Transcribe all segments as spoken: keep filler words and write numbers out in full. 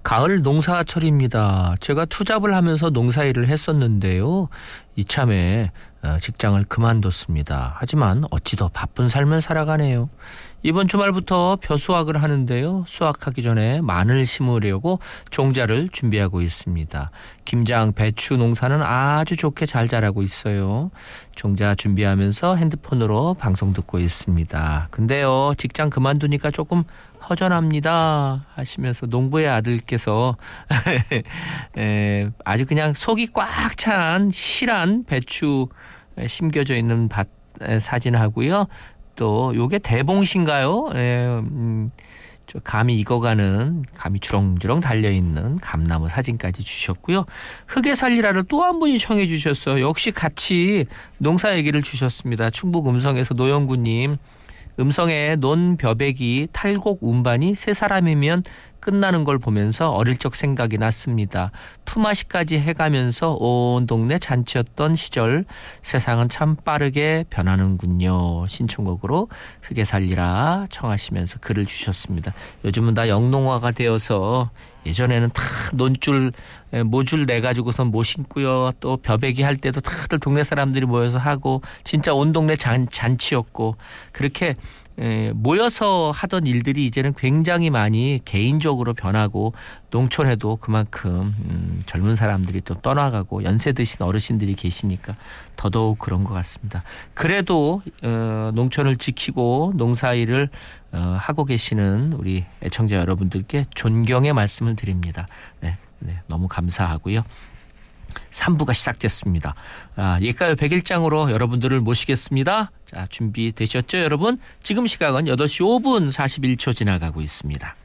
가을 농사철입니다. 제가 투잡을 하면서 농사일을 했었는데요. 이참에 직장을 그만뒀습니다. 하지만 어찌 더 바쁜 삶을 살아가네요. 이번 주말부터 벼수확을 하는데요. 수확하기 전에 마늘 심으려고 종자를 준비하고 있습니다. 김장, 배추 농사는 아주 좋게 잘 자라고 있어요. 종자 준비하면서 핸드폰으로 방송 듣고 있습니다. 근데요, 직장 그만두니까 조금 허전합니다 하시면서 농부의 아들께서 에, 아주 그냥 속이 꽉 찬 실한 배추 심겨져 있는 밭 사진하고요. 또 요게 대봉신가요? 에, 음, 저 감이 익어가는, 감이 주렁주렁 달려있는 감나무 사진까지 주셨고요. 흙에 살리라를 또 한 분이 청해 주셨어요. 역시 같이 농사 얘기를 주셨습니다. 충북 음성에서 노영구님. 음성에 논 벼베기 탈곡 운반이 세 사람이면 끝나는 걸 보면서 어릴 적 생각이 났습니다. 품앗이까지 해가면서 온 동네 잔치였던 시절, 세상은 참 빠르게 변하는군요. 신청곡으로 흙에 살리라 청하시면서 글을 주셨습니다. 요즘은 다 영농화가 되어서 예전에는 다 논줄 모줄 내가지고선 못 심고요. 또 벼베기 할 때도 다들 동네 사람들이 모여서 하고 진짜 온 동네 잔, 잔치였고 그렇게 에, 모여서 하던 일들이 이제는 굉장히 많이 개인적으로 변하고 농촌에도 그만큼 음, 젊은 사람들이 또 떠나가고 연세 드신 어르신들이 계시니까 더더욱 그런 것 같습니다. 그래도 어, 농촌을 지키고 농사일을 어, 하고 계시는 우리 애청자 여러분들께 존경의 말씀을 드립니다. 네, 네, 너무 감사하고요. 삼 부가 시작됐습니다. 아, 옛가요 백일장으로 여러분들을 모시겠습니다. 자, 준비되셨죠, 여러분? 지금 시각은 여덟 시 오 분 사십일 초 지나가고 있습니다.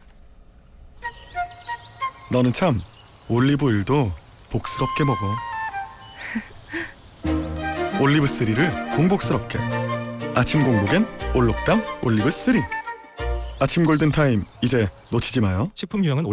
너는 참 올리브오일도 복스럽게 먹어. 올리브쓰리를 공복스럽게. 아침 공복엔 올록담 올리브쓰리. 아침 골든타임 이제 놓치지 마요. 식품 유형은